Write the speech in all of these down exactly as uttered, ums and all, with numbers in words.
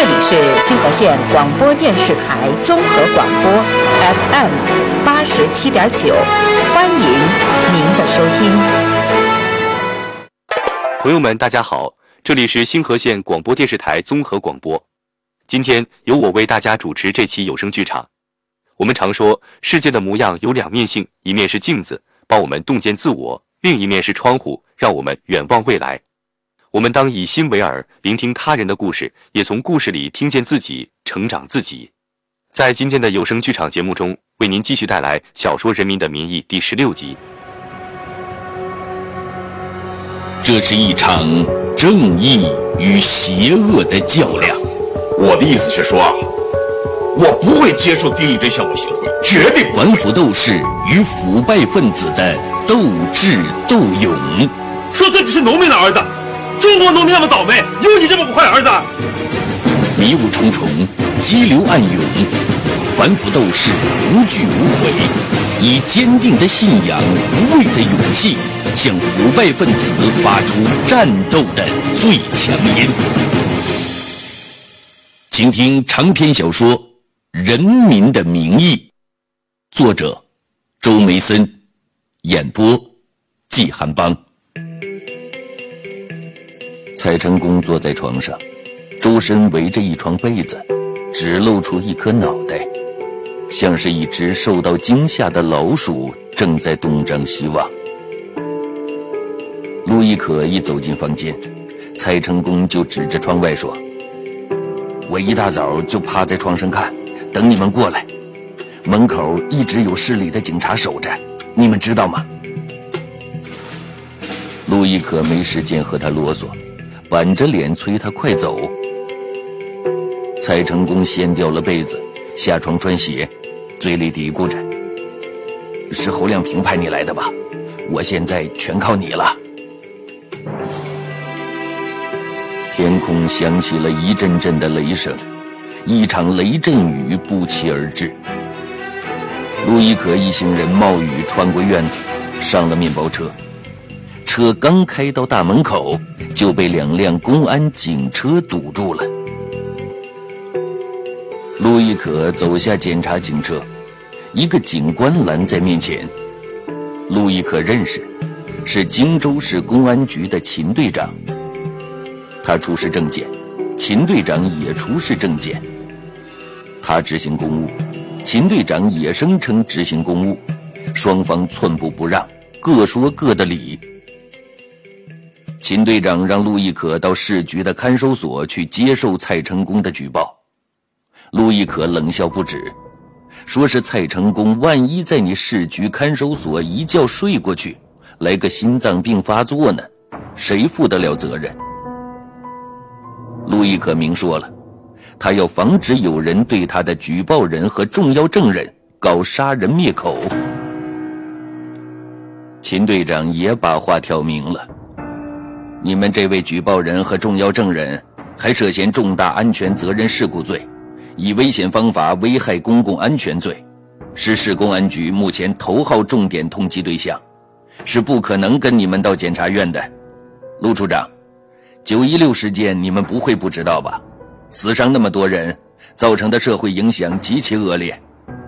里是新河县广播电视台综合广播 F M 八十七点九，欢迎您的收听。 朋友们，大家好，这里是新河县广播电视台综合广播。今天由我为大家主持这期有声剧场。我们常说，世界的模样有两面性，一面是镜子，帮我们洞见自我；另一面是窗户，让我们远望未来。我们当以心为耳，聆听他人的故事，也从故事里听见自己，成长自己。在今天的有声剧场节目中，为您继续带来小说《人民的名义》第十六集。 这是一场正义与邪恶的较量。 我的意思是说，我不会接受丁义珍项目协会，绝对不会。 反腐斗士与腐败分子的斗智斗勇。 说自己是农民的儿子，中国农民那么倒霉，有你这么个坏儿子？ 迷雾重重，激流暗涌，反腐斗士无惧无悔，以坚定的信仰、无畏的勇气，向腐败分子发出战斗的最强音。请听长篇小说《人民的名义》，作者周梅森，演播季寒邦。蔡成功坐在床上，周身围着一床被子，只露出一颗脑袋，像是一只受到惊吓的老鼠正在东张西望。陆亦可一走进房间，蔡成功就指着窗外说：我一大早就趴在床上看，等你们过来，门口一直有市里的警察守着，你们知道吗？陆亦可没时间和他啰嗦，板着脸催他快走。蔡成功掀掉了被子，下床穿鞋，嘴里嘀咕着：是侯亮平派你来的吧？我现在全靠你了。天空响起了一阵阵的雷声，一场雷阵雨不期而至。陆亦可一行人冒雨穿过院子，上了面包车。车刚开到大门口，就被两辆公安警车堵住了。陆亦可走下检查警车，一个警官拦在面前。陆亦可认识，是荆州市公安局的秦队长。他出示证件，秦队长也出示证件。他执行公务，秦队长也声称执行公务，双方寸步不让，各说各的理。秦队长让陆亦可到市局的看守所去接受蔡成功的举报。陆亦可冷笑不止，说是蔡成功万一在你市局看守所一觉睡过去，来个心脏病发作呢，谁负得了责任？陆亦可明说了，他要防止有人对他的举报人和重要证人搞杀人灭口。秦队长也把话挑明了，你们这位举报人和重要证人还涉嫌重大安全责任事故罪，以危险方法危害公共安全罪，是市公安局目前头号重点通缉对象，是不可能跟你们到检察院的。陆处长，九一六事件你们不会不知道吧？死伤那么多人，造成的社会影响极其恶劣。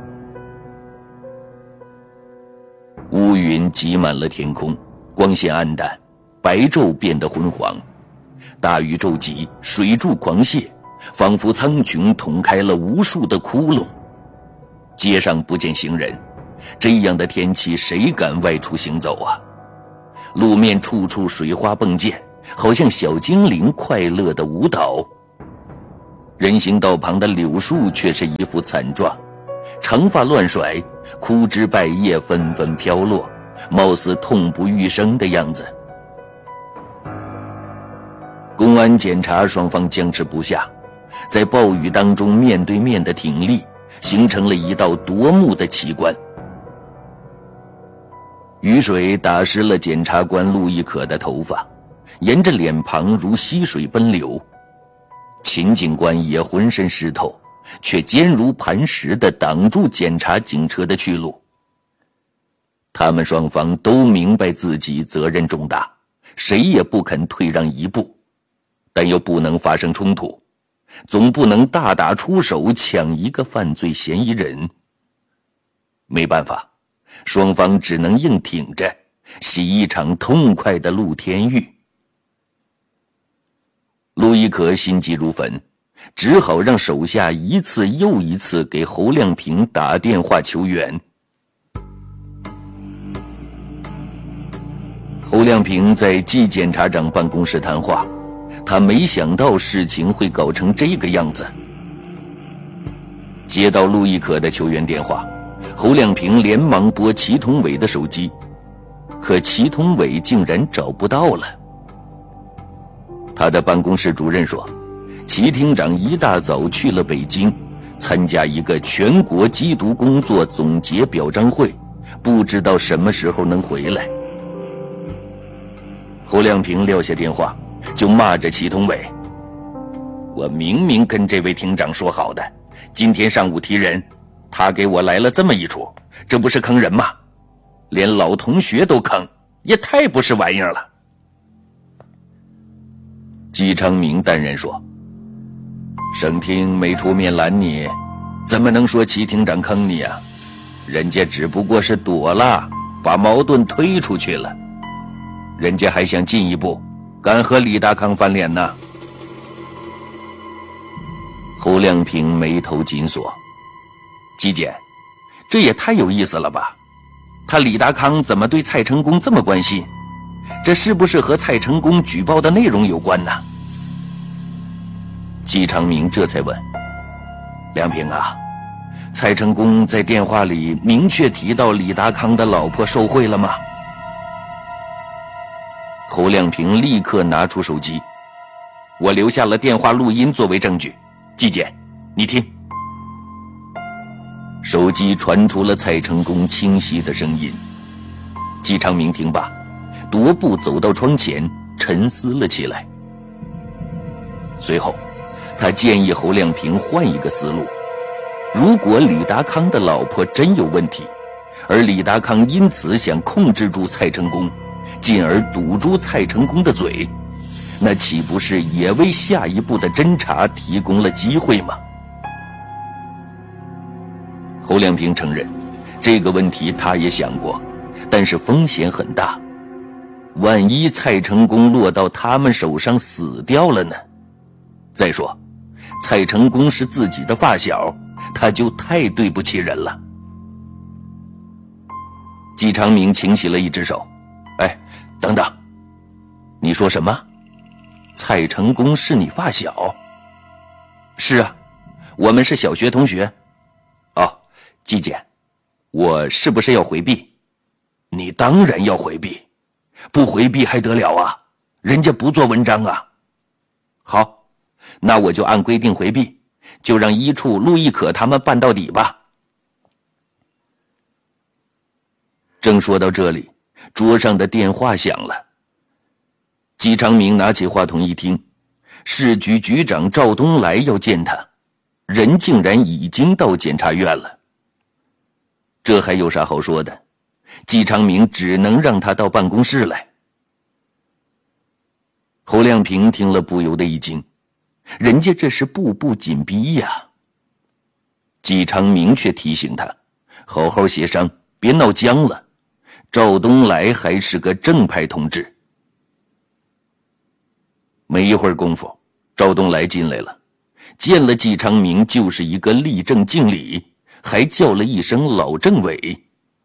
乌云挤满了天空，光线暗淡，白昼变得昏黄，大雨骤急，水柱狂泻，仿佛苍穹捅开了无数的窟窿。街上不见行人，这样的天气谁敢外出行走啊？路面处处水花迸溅，好像小精灵快乐的舞蹈。人行道旁的柳树却是一副惨状，长发乱甩，枯枝败叶纷纷飘落，貌似痛不欲生的样子。公安检察双方僵持不下，在暴雨当中面对面的挺立，形成了一道夺目的奇观。雨水打湿了检察官陆亦可的头发，沿着脸庞如溪水奔流。秦警官也浑身湿透，却坚如磐石地挡住检察警车的去路。他们双方都明白自己责任重大，谁也不肯退让一步，但又不能发生冲突。 总不能大打出手抢一个犯罪嫌疑人。没办法，双方只能硬挺着，洗一场痛快的露天浴。陆亦可心急如焚，只好让手下一次又一次给侯亮平打电话求援。侯亮平在季检察长办公室谈话，他没想到事情会搞成这个样子。接到陆亦可的求援电话，侯亮平连忙拨祁同伟的手机，可祁同伟竟然找不到了。他的办公室主任说，祁厅长一大早去了北京，参加一个全国缉毒工作总结表彰会，不知道什么时候能回来。侯亮平撂下电话，就骂着祁同伟：我明明跟这位厅长说好的，今天上午提人，他给我来了这么一出，这不是坑人吗？连老同学都坑，也太不是玩意儿了。季昌明淡然说，省厅没出面拦你，怎么能说祁厅长坑你啊？人家只不过是躲了，把矛盾推出去了，人家还想进一步，敢和李大康翻脸呢。侯亮平眉头紧锁，季检，这也太有意思了吧？他李大康怎么对蔡成功这么关心？这是不是和蔡成功举报的内容有关呢？季昌明这才问，亮平啊，蔡成功在电话里明确提到李达康的老婆受贿了吗？侯亮平立刻拿出手机，我留下了电话录音作为证据，季检，你听。手机传出了蔡成功清晰的声音。季昌明听罢，踱步走到窗前，沉思了起来。随后他建议侯亮平换一个思路，如果李达康的老婆真有问题，而李达康因此想控制住蔡成功，进而堵住蔡成功的嘴，那岂不是也为下一步的侦查提供了机会吗？侯亮平承认，这个问题他也想过，但是风险很大，万一蔡成功落到他们手上死掉了呢？再说蔡成功是自己的发小，他就太对不起人了。季昌明清洗了一只手，哎，等等，你说什么？蔡成功是你发小？是啊，我们是小学同学。哦，季检，我是不是要回避？你当然要回避，不回避还得了啊，人家不做文章啊。好，那我就按规定回避，就让一处陆亦可他们办到底吧。正说到这里，桌上的电话响了。季昌明拿起话筒一听，市局局长赵东来要见他，人竟然已经到检察院了。这还有啥好说的？季昌明只能让他到办公室来。侯亮平听了不由得一惊，人家这是步步紧逼呀。季昌明却提醒他，好好协商，别闹僵了。赵东来还是个正派同志。没一会儿功夫，赵东来进来了，见了季昌明就是一个立正敬礼，还叫了一声老政委。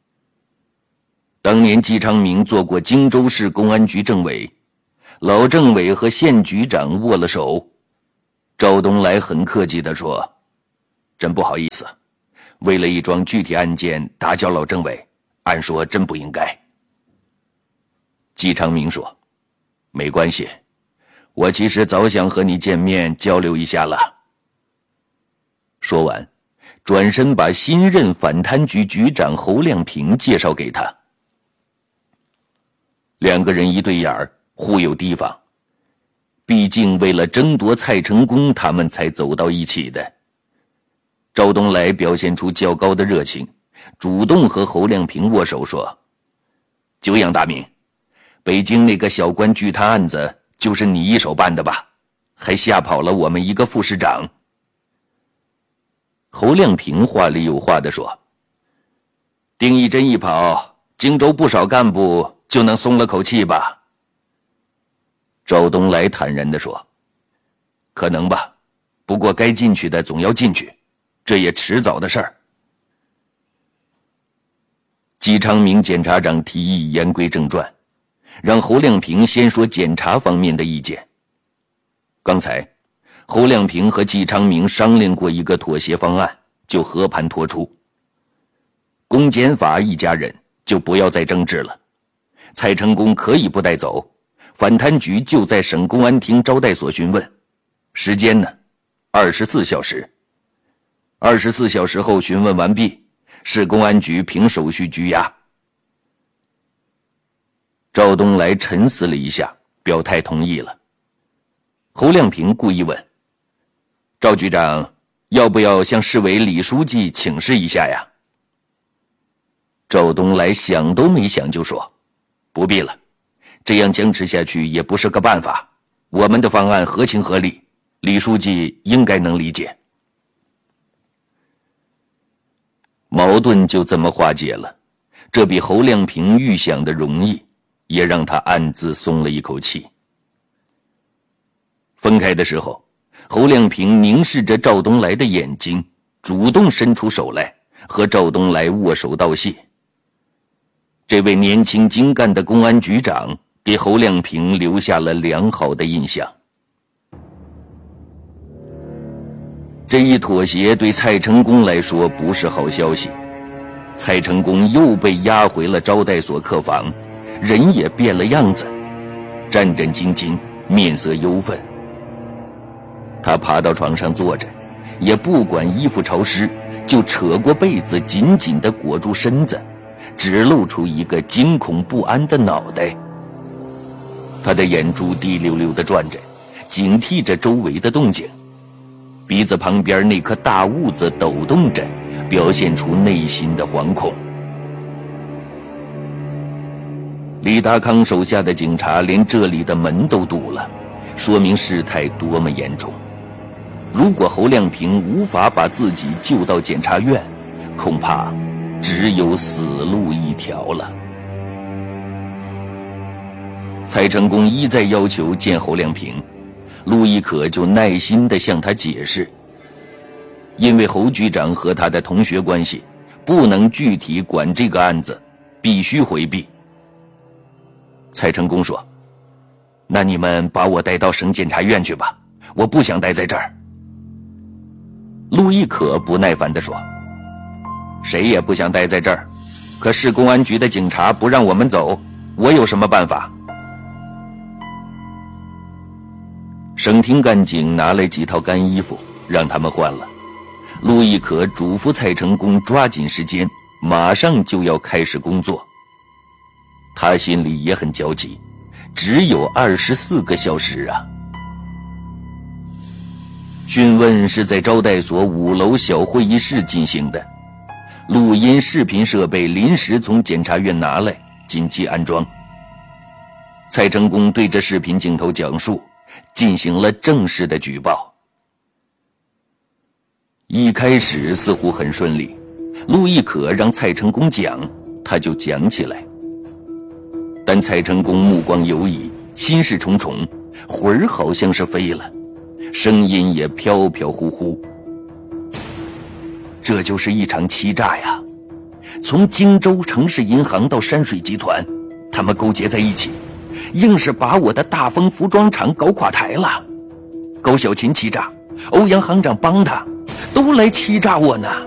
当年季昌明做过荆州市公安局政委，老政委和县局长握了手。赵东来很客气地说，真不好意思，为了一桩具体案件打搅老政委，按说真不应该。季昌明说，没关系，我其实早想和你见面交流一下了。说完，转身把新任反贪局局长侯亮平介绍给他。两个人一对眼儿，互有提防，毕竟为了争夺蔡成功，他们才走到一起的。赵东来表现出较高的热情，主动和侯亮平握手说，久仰大名，北京那个小官巨贪案子就是你一手办的吧？ 还吓跑了我们一个副市长。侯亮平话里有话地说：丁义珍一跑，荆州不少干部就能松了口气吧？赵东来坦然地说：可能吧，不过该进去的总要进去，这也迟早的事儿。季昌明检察长提议言归正传，让侯亮平先说检察方面的意见。刚才侯亮平和季昌明商量过一个妥协方案，就和盘托出。公检法一家人就不要再争执了，蔡成功可以不带走，反贪局就在省公安厅招待所询问，时间呢二十四小时。二十四小时后询问完毕，市公安局凭手续拘押。赵东来沉思了一下，表态同意了。侯亮平故意问：赵局长，要不要向市委李书记请示一下呀？赵东来想都没想就说：不必了，这样僵持下去也不是个办法，我们的方案合情合理，李书记应该能理解。矛盾就这么化解了，这比侯亮平预想的容易，也让他暗自松了一口气。分开的时候，侯亮平凝视着赵东来的眼睛，主动伸出手来和赵东来握手道谢。这位年轻精干的公安局长给侯亮平留下了良好的印象。这一妥协对蔡成功来说不是好消息，蔡成功又被押回了招待所客房，人也变了样子，战战兢兢，面色忧愤。他爬到床上坐着，也不管衣服潮湿，就扯过被子紧紧地裹住身子，只露出一个惊恐不安的脑袋。他的眼珠滴溜溜地转着，警惕着周围的动静。鼻子旁边那颗大痦子抖动着，表现出内心的惶恐。李达康手下的警察连这里的门都堵了，说明事态多么严重。如果侯亮平无法把自己救到检察院，恐怕只有死路一条了。蔡成功一再要求见侯亮平，陆亦可就耐心地向他解释，因为侯局长和他的同学关系，不能具体管这个案子，必须回避。蔡成功说：那你们把我带到省检察院去吧，我不想待在这儿。陆亦可不耐烦地说：谁也不想待在这儿，可市公安局的警察不让我们走，我有什么办法？省厅干警拿来几套干衣服，让他们换了。陆亦可嘱咐蔡成功抓紧时间，马上就要开始工作。他心里也很焦急，只有二十四个小时啊。讯问是在招待所五楼小会议室进行的，录音视频设备临时从检察院拿来，紧急安装。蔡成功对着视频镜头讲述，进行了正式的举报。一开始似乎很顺利，陆亦可让蔡成功讲，他就讲起来。但蔡成功目光游移，心事重重，魂儿好像是飞了，声音也飘飘忽忽。这就是一场欺诈呀！从荆州城市银行到山水集团，他们勾结在一起，硬是把我的大丰服装厂搞垮台了。高小琴欺诈，欧阳行长帮他，都来欺诈我呢。